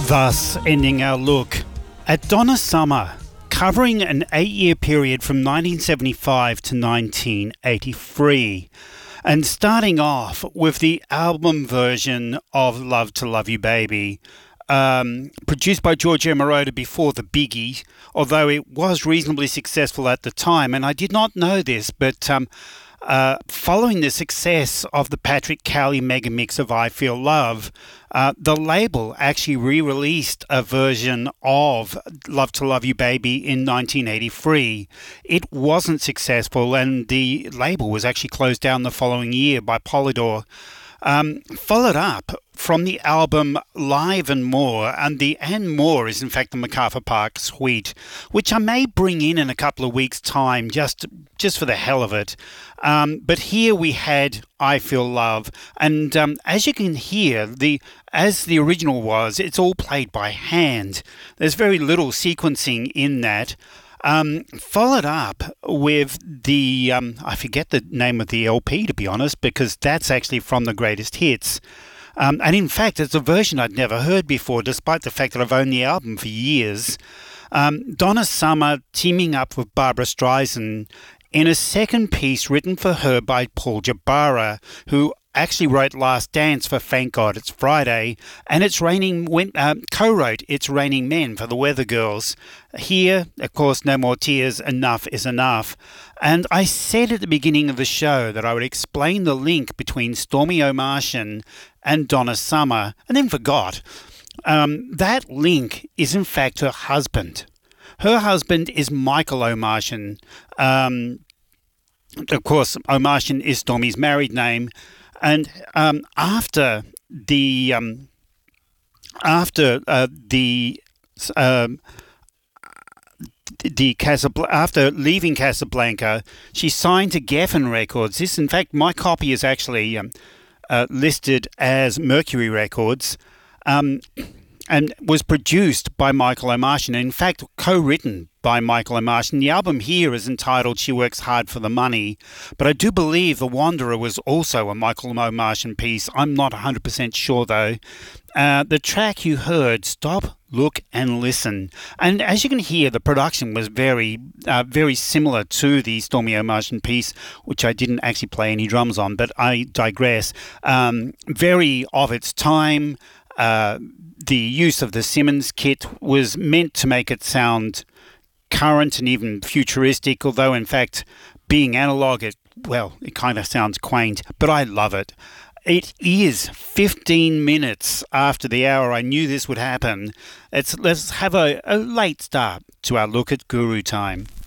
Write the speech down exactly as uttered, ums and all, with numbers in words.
Thus ending our look at Donna Summer, covering an eight-year period from nineteen seventy-five to nineteen eighty-three, and starting off with the album version of Love to Love You Baby, um, produced by Giorgio Moroder before the Biggie, although it was reasonably successful at the time, and I did not know this, but um, uh, following the success of the Patrick Cowley mega mix of I Feel Love, Uh, the label actually re-released a version of Love to Love You Baby in nineteen eighty-three. It wasn't successful, and the label was actually closed down the following year by Polydor. Um, followed up from the album Live and More, and the and More is in fact the MacArthur Park Suite, which I may bring in in a couple of weeks' time, just just for the hell of it. Um, but here we had I Feel Love, and um, as you can hear, the as the original was, it's all played by hand. There's very little sequencing in that. Um, followed up with the, um, I forget the name of the L P, to be honest, because that's actually from the greatest hits. Um, and in fact, it's a version I'd never heard before, despite the fact that I've owned the album for years. Um, Donna Summer teaming up with Barbra Streisand in a second piece written for her by Paul Jabara, who actually wrote Last Dance for Thank God It's Friday, and it's raining when, uh, co-wrote It's Raining Men for the Weather Girls. Here, of course, No More Tears, Enough is Enough. And I said at the beginning of the show that I would explain the link between Stormy Omartian and Donna Summer, and then forgot. Um, that link is in fact her husband. Her husband is Michael Omartian. Um, of course, Omartian is Stormy's married name. And um, after the um, after uh, the um, the Casabl- after leaving Casablanca, she signed to Geffen Records. This, in fact, my copy is actually um, uh, listed as Mercury Records, um, and was produced by Michael Omartian. In fact, co-written by Michael Omartian. The album here is entitled She Works Hard for the Money, but I do believe The Wanderer was also a Michael Omartian piece. I'm not one hundred percent sure, though. Uh, the track you heard, Stop, Look and Listen. And as you can hear, the production was very, uh, very similar to the Stormy Omartian piece, which I didn't actually play any drums on, but I digress. Um, very of its time. Uh, the use of the Simmons kit was meant to make it sound current and even futuristic, although in fact being analog, it well it kind of sounds quaint, but I love it. It is fifteen minutes after the hour. I knew this would happen. It's, let's have a, a late start to our look at Guru Time.